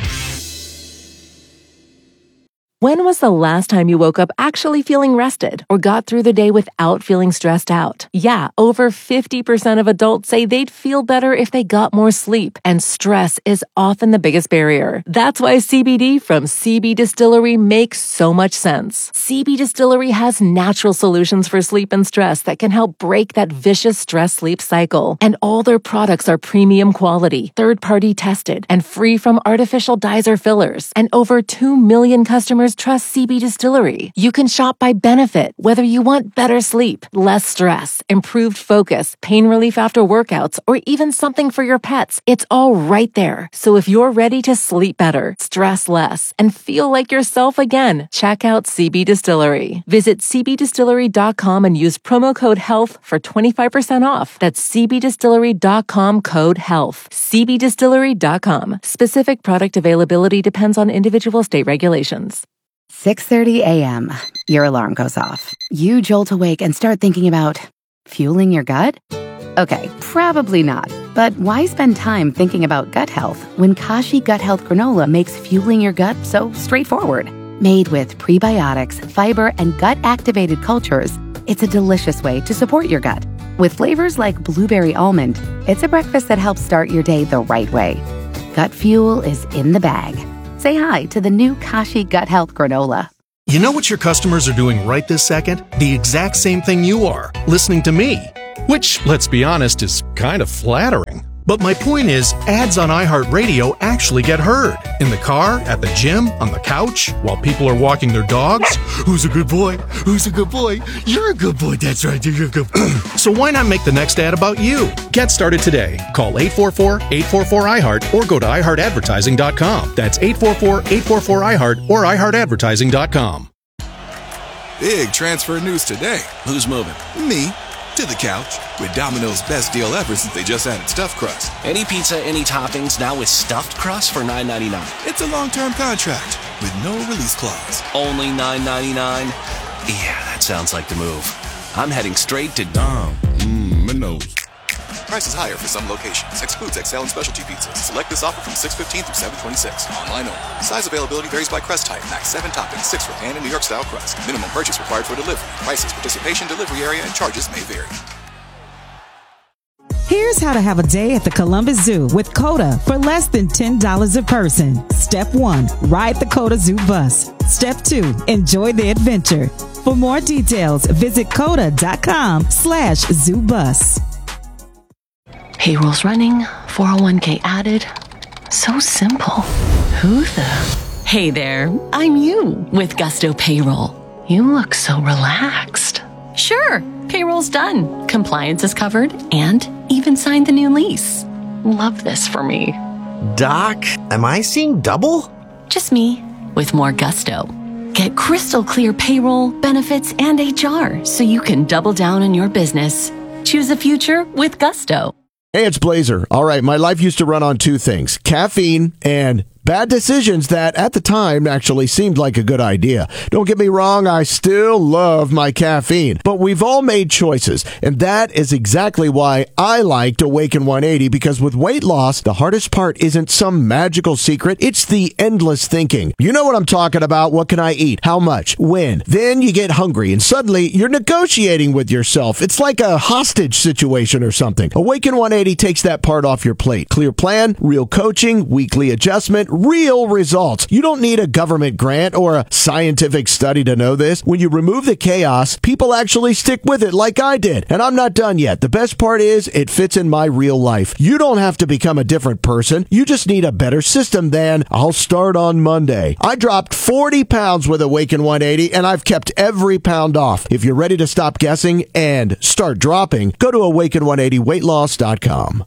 When was the last time you woke up actually feeling rested or got through the day without feeling stressed out? Yeah, over 50% of adults say they'd feel better if they got more sleep, and stress is often the biggest barrier. That's why CBD from CB Distillery makes so much sense. CB Distillery has natural solutions for sleep and stress that can help break that vicious stress-sleep cycle. And all their products are premium quality, third-party tested, and free from artificial dyes or fillers. And over 2 million customers trust CB Distillery. You can shop by benefit, whether you want better sleep, less stress, improved focus, pain relief after workouts, or even something for your pets. It's all right there. So if you're ready to sleep better, stress less, and feel like yourself again, check out CB Distillery. Visit cbdistillery.com and use promo code HEALTH for 25% off. That's cbdistillery.com, code HEALTH. cbdistillery.com. Specific product availability depends on individual state regulations. 6:30 a.m. Your alarm goes off. You jolt awake and start thinking about fueling your gut? Okay, probably not. But why spend time thinking about gut health when Kashi Gut Health Granola makes fueling your gut so straightforward? Made with prebiotics, fiber, and gut-activated cultures, it's a delicious way to support your gut. With flavors like blueberry almond, it's a breakfast that helps start your day the right way. Gut fuel is in the bag. Say hi to the new Kashi Gut Health Granola. You know what your customers are doing right this second? The exact same thing you are, listening to me. Which, let's be honest, is kind of flattering. But my point is, ads on iHeartRadio actually get heard. In the car, at the gym, on the couch, while people are walking their dogs. Who's a good boy? Who's a good boy? You're a good boy, that's right, you're a good boy. So why not make the next ad about you? Get started today. Call 844-844-iHeart or go to iHeartAdvertising.com. That's 844-844-iHeart or iHeartAdvertising.com. Big transfer news today. Who's moving? Me. To the couch with Domino's best deal ever since they just added stuffed crust. Any pizza, any toppings, now with stuffed crust for $9.99. It's a long-term contract with no release clause. Only $9.99? Yeah, that sounds like the move. I'm heading straight to Domino's. Price is higher for some locations. Excludes XL and specialty pizzas. Select this offer from 6/15 through 7/26. Online only. Size availability varies by crust type. Max 7 toppings, 6 for pan and New York style crust. Minimum purchase required for delivery. Prices, participation, delivery area, and charges may vary. Here's how to have a day at the Columbus Zoo with COTA for less than $10 a person. Step 1, ride the COTA Zoo bus. Step 2, enjoy the adventure. For more details, visit COTA.com/zoobus. Payroll's running, 401k added. So simple. Who the? Hey there, I'm you with Gusto Payroll. You look so relaxed. Sure, payroll's done. Compliance is covered and even signed the new lease. Love this for me. Doc, am I seeing double? Just me with more gusto. Get crystal clear payroll, benefits, and HR so you can double down on your business. Choose a future with Gusto. Hey, it's Blazer. All right, my life used to run on two things, caffeine and bad decisions that at the time actually seemed like a good idea. Don't get me wrong, I still love my caffeine, but we've all made choices, and that is exactly why I liked Awaken 180, because with weight loss, the hardest part isn't some magical secret, it's the endless thinking. You know what I'm talking about. What can I eat? How much? When? Then you get hungry, and suddenly you're negotiating with yourself. It's like a hostage situation or something. Awaken 180 takes that part off your plate. Clear plan, real coaching, weekly adjustment, real results. You don't need a government grant or a scientific study to know this. When you remove the chaos, people actually stick with it like I did. And I'm not done yet. The best part is it fits in my real life. You don't have to become a different person. You just need a better system than I'll start on Monday. I dropped 40 pounds with Awaken 180 and I've kept every pound off. If you're ready to stop guessing and start dropping, go to awaken180weightloss.com.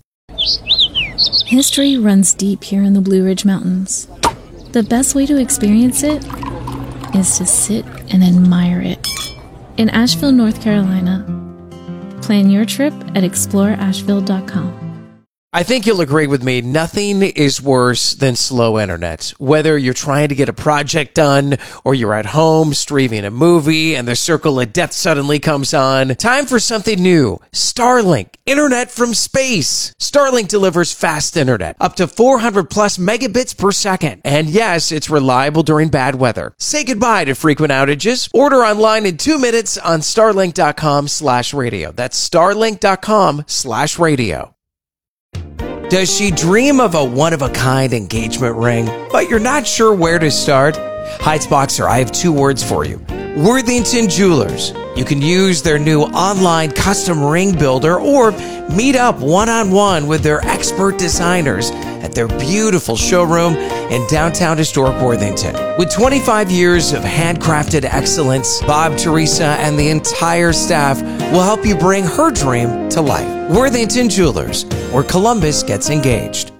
History runs deep here in the Blue Ridge Mountains. The best way to experience it is to sit and admire it. In Asheville, North Carolina. Plan your trip at exploreasheville.com. I think you'll agree with me, nothing is worse than slow internet. Whether you're trying to get a project done or you're at home streaming a movie and the circle of death suddenly comes on, time for something new. Starlink, internet from space. Starlink delivers fast internet, up to 400 plus megabits per second. And yes, it's reliable during bad weather. Say goodbye to frequent outages. Order online in 2 minutes on starlink.com/radio. That's starlink.com/radio. Does she dream of a one-of-a-kind engagement ring, but you're not sure where to start? Heights Boxer, I have 2 words for you. Worthington Jewelers. You can use their new online custom ring builder or meet up one-on-one with their expert designers at their beautiful showroom in downtown historic Worthington. With 25 years of handcrafted excellence, Bob, Teresa, and the entire staff will help you bring her dream to life. Worthington Jewelers, where Columbus gets engaged.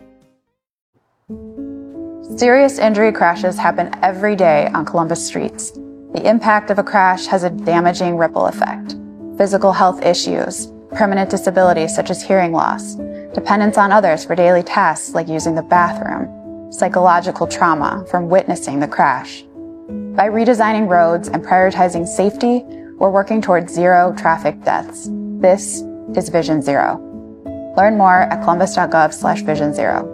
Serious injury crashes happen every day on Columbus streets. The impact of a crash has a damaging ripple effect. Physical health issues, permanent disabilities such as hearing loss, dependence on others for daily tasks like using the bathroom, psychological trauma from witnessing the crash. By redesigning roads and prioritizing safety, we're working towards zero traffic deaths. This is Vision Zero. Learn more at columbus.gov/vision0.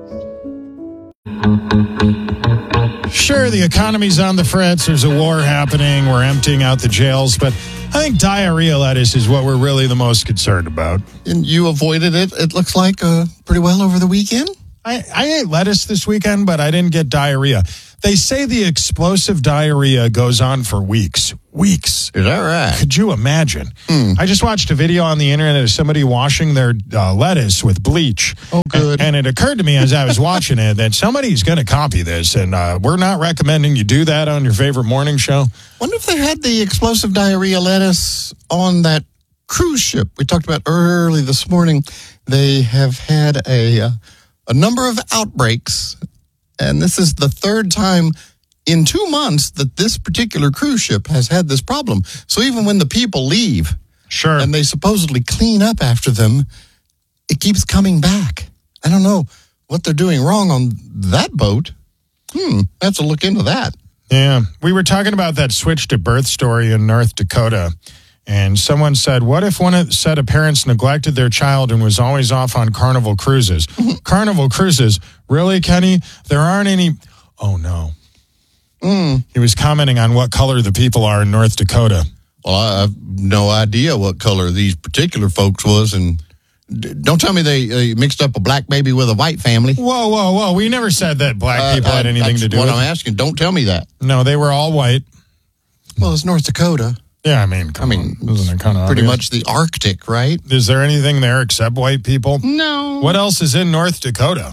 Sure, the economy's on the fritz. There's a war happening. We're emptying out the jails. But I think diarrhea lettuce is what we're really the most concerned about. And you avoided it looks like, pretty well over the weekend? I ate lettuce this weekend, but I didn't get diarrhea. They say the explosive diarrhea goes on for weeks. Weeks. Is that right? Could you imagine? I just watched a video on the internet of somebody washing their lettuce with bleach. Oh, good. And it occurred to me as I was watching it that somebody's going to copy this, and we're not recommending you do that on your favorite morning show. Wonder if they had the explosive diarrhea lettuce on that cruise ship we talked about early this morning. They have had a number of outbreaks, and this is the third time in 2 months that this particular cruise ship has had this problem. So even when the people leave, sure, and they supposedly clean up after them, it keeps coming back. I don't know what they're doing wrong on that boat. I have to look into that. Yeah, we were talking about that switch to birth story in North Dakota. And someone said, what if one set of parents neglected their child and was always off on Carnival cruises? Carnival cruises? Really, Kenny? There aren't any. Oh, no. He was commenting on what color the people are in North Dakota. Well, I have no idea what color these particular folks was. And don't tell me they mixed up a black baby with a white family. Whoa. We never said that black people had anything to do with it. That's what I'm asking. Don't tell me that. No, they were all white. Well, it's North Dakota. Yeah, I mean, isn't it kind of pretty obvious? much the Arctic, right? Is there anything there except white people? No. What else is in North Dakota?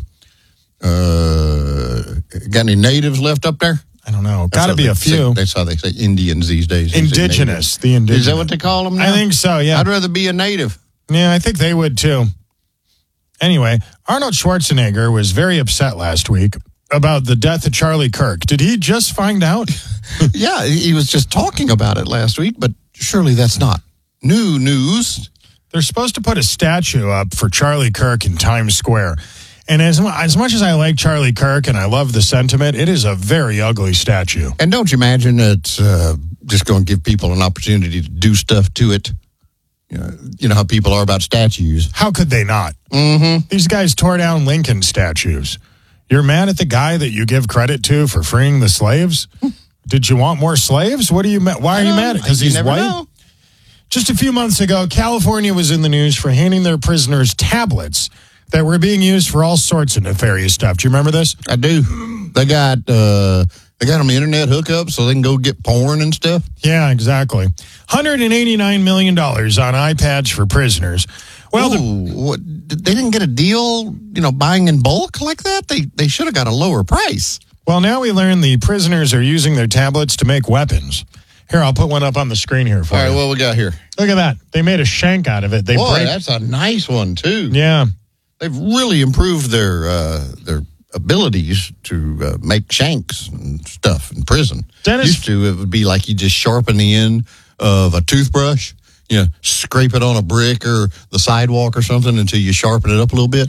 Got any natives left up there? I don't know. Got to be a few. That's how they say Indians these days. Indigenous. The indigenous. Is that what they call them now? I think so, yeah. I'd rather be a native. Yeah, I think they would too. Anyway, Arnold Schwarzenegger was very upset last week about the death of Charlie Kirk. Did he just find out? Yeah, he was just talking about it last week, but surely that's not new news. They're supposed to put a statue up for Charlie Kirk in Times Square. And as much as I like Charlie Kirk and I love the sentiment, it is a very ugly statue. And don't you imagine it's just going to give people an opportunity to do stuff to it? You know how people are about statues. How could they not? Mm-hmm. These guys tore down Lincoln statues. You're mad at the guy that you give credit to for freeing the slaves? Did you want more slaves? What are you mad? Why are you mad? Because he's white? Know. Just a few months ago, California was in the news for handing their prisoners tablets that were being used for all sorts of nefarious stuff. Do you remember this? I do. They got them internet hookups so they can go get porn and stuff. Yeah, exactly. $189 million on iPads for prisoners. Well, they didn't get a deal, buying in bulk like that? They should have got a lower price. Well, now we learn the prisoners are using their tablets to make weapons. Here, I'll put one up on the screen here for you. All right, what we got here? Look at that. They made a shank out of it. That's a nice one, too. Yeah. They've really improved their abilities to make shanks and stuff in prison. Used to, it would be like you just sharpen the end of a toothbrush, scrape it on a brick or the sidewalk or something until you sharpen it up a little bit.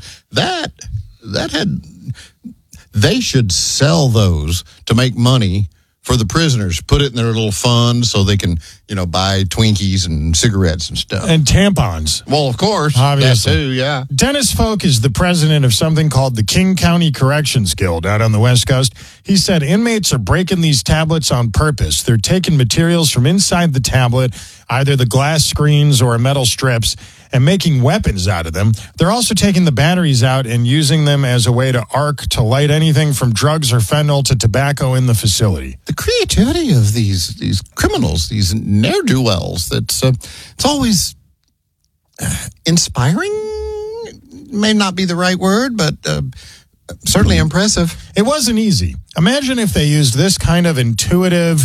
They should sell those to make money for the prisoners, put it in their little fund so they can, buy Twinkies and cigarettes and stuff. And tampons. Well, of course. Obviously. That too, yeah. Dennis Folk is the president of something called the King County Corrections Guild out on the West Coast. He said inmates are breaking these tablets on purpose. They're taking materials from inside the tablet, either the glass screens or metal strips, and making weapons out of them. They're also taking the batteries out and using them as a way to light anything from drugs or fentanyl to tobacco in the facility. The creativity of these criminals, these ne'er-do-wells, it's always inspiring. May not be the right word, but certainly impressive. It wasn't easy. Imagine if they used this kind of intuitive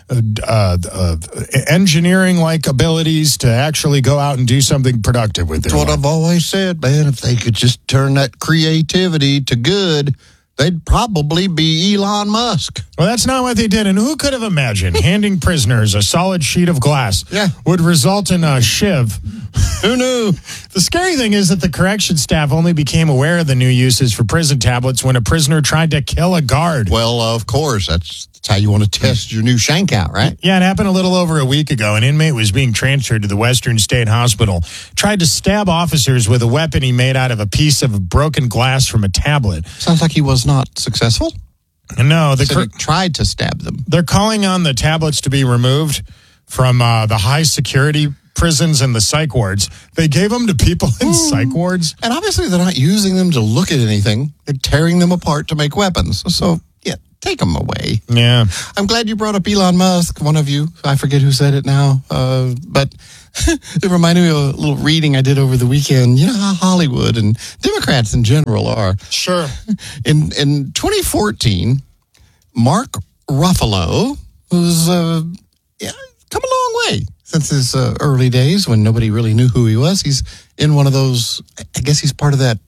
engineering-like abilities to actually go out and do something productive with it. That's what I've always said, man. If they could just turn that creativity to good, they'd probably be Elon Musk. Well, that's not what they did. And who could have imagined handing prisoners a solid sheet of glass would result in a shiv? Who knew? The scary thing is that the correction staff only became aware of the new uses for prison tablets when a prisoner tried to kill a guard. Well, of course. That's That's how you want to test your new shank out, right? Yeah, it happened a little over a week ago. An inmate was being transferred to the Western State Hospital, tried to stab officers with a weapon he made out of a piece of broken glass from a tablet. Sounds like he was not successful. No, he tried to stab them. They're calling on the tablets to be removed from the high security prisons and the psych wards. They gave them to people in psych wards. And obviously they're not using them to look at anything. They're tearing them apart to make weapons. So, yeah, take them away. Yeah. I'm glad you brought up Elon Musk, one of you. I forget who said it now. But it reminded me of a little reading I did over the weekend. You know how Hollywood and Democrats in general are. Sure. In 2014, Mark Ruffalo, who's come a long way since his early days when nobody really knew who he was. He's in one of those, I guess he's part of that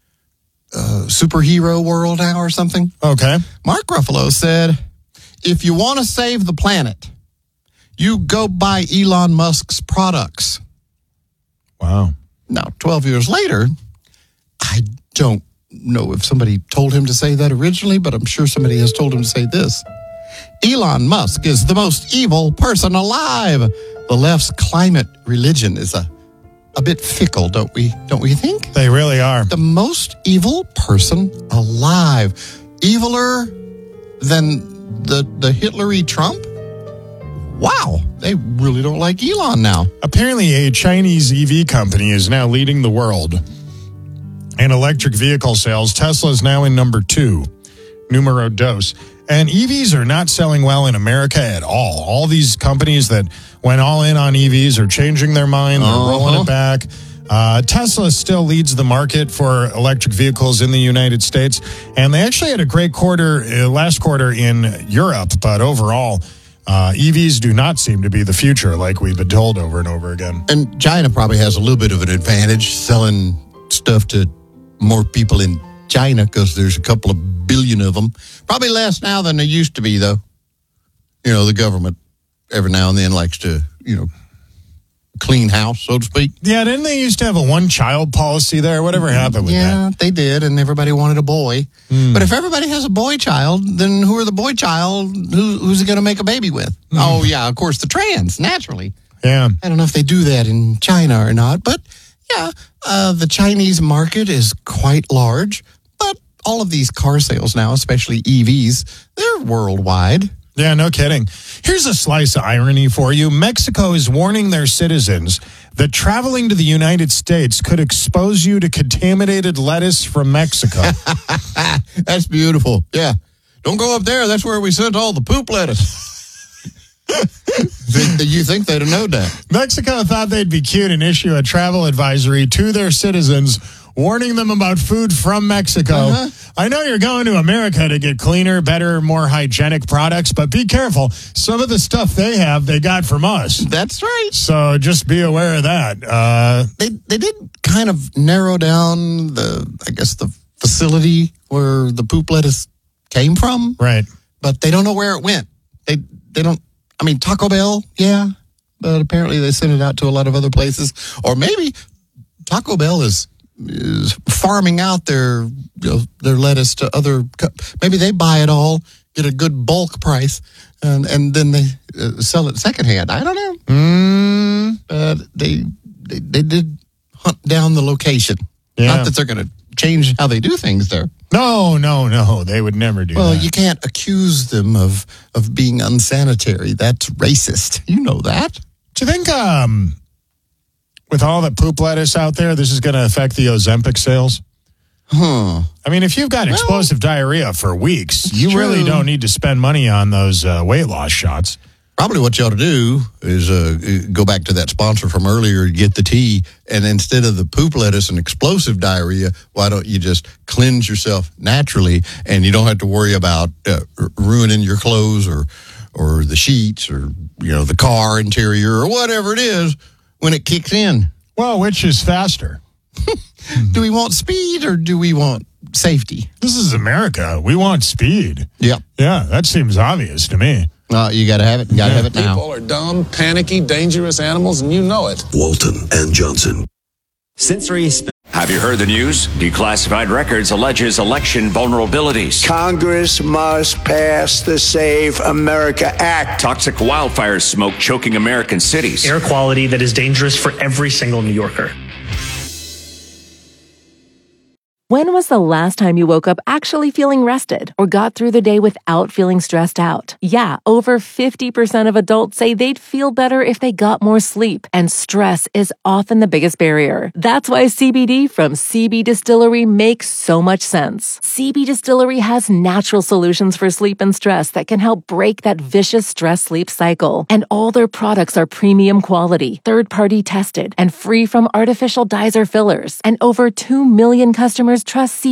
superhero world now or something. Okay. Mark Ruffalo said, if you want to save the planet, you go buy Elon Musk's products. Wow. Now, 12 years later, I don't know if somebody told him to say that originally, but I'm sure somebody has told him to say this. Elon Musk is the most evil person alive. The left's climate religion is a bit fickle, don't we think? They really are. The most evil person alive. Eviler than the Hitlery Trump? Wow, they really don't like Elon now. Apparently, a Chinese EV company is now leading the world in electric vehicle sales. Tesla is now in number 2, numero dos. And EVs are not selling well in America at all. All these companies that went all in on EVs are changing their mind. They're rolling it back. Tesla still leads the market for electric vehicles in the United States. And they actually had a great quarter, last quarter in Europe. But overall, EVs do not seem to be the future like we've been told over and over again. And China probably has a little bit of an advantage selling stuff to more people in China because there's a couple of billion of them. Probably less now than there used to be, though. You know, the government every now and then likes to, clean house, so to speak. Yeah, didn't they used to have a one-child policy there? Whatever happened with that? Yeah, they did, and everybody wanted a boy. But if everybody has a boy child, then who are the boy child? Who's it going to make a baby with? Oh, yeah, of course, the trans, naturally. Yeah. I don't know if they do that in China or not, but yeah, the Chinese market is quite large. But all of these car sales now, especially EVs, they're worldwide. Yeah, no kidding. Here's a slice of irony for you. Mexico is warning their citizens that traveling to the United States could expose you to contaminated lettuce from Mexico. That's beautiful. Yeah. Don't go up there. That's where we sent all the poop lettuce. You think they'd have known that? Mexico thought they'd be cute and issue a travel advisory to their citizens warning them about food from Mexico. I know you're going to America to get cleaner, better, more hygienic products, but be careful. Some of the stuff they have, they got from us. That's right. So just be aware of that. They did kind of narrow down the facility where the poop lettuce came from. Right. But they don't know where it went. They don't, Taco Bell, yeah, but apparently they sent it out to a lot of other places. Or maybe Taco Bell is farming out their lettuce to other. Maybe they buy it all, get a good bulk price, and then they sell it secondhand. I don't know. They did hunt down the location. Yeah. Not that they're going to change how they do things there. No, they would never do that. Well, you can't accuse them of being unsanitary. That's racist. You know that. Do you think with all the poop lettuce out there, this is going to affect the Ozempic sales? If you've got explosive diarrhea for weeks, you really don't need to spend money on those weight loss shots. Probably what you ought to do is go back to that sponsor from earlier, get the tea, and instead of the poop lettuce and explosive diarrhea, why don't you just cleanse yourself naturally, and you don't have to worry about ruining your clothes or the sheets or the car interior or whatever it is when it kicks in. Well, which is faster? Do we want speed or do we want safety? This is America. We want speed. Yep. Yeah, that seems obvious to me. You got to have it. You got to have it now. People are dumb, panicky, dangerous animals, and you know it. Walton and Johnson. Sensory. Have you heard the news? Declassified Records alleges election vulnerabilities. Congress must pass the Save America Act. Toxic wildfire smoke choking American cities. Air quality that is dangerous for every single New Yorker. When was the last time you woke up actually feeling rested or got through the day without feeling stressed out? Yeah, over 50% of adults say they'd feel better if they got more sleep, and stress is often the biggest barrier. That's why CBD from CB Distillery makes so much sense. CB Distillery has natural solutions for sleep and stress that can help break that vicious stress-sleep cycle. And all their products are premium quality, third-party tested, and free from artificial dyes or fillers. And over 2 million customers trust CBD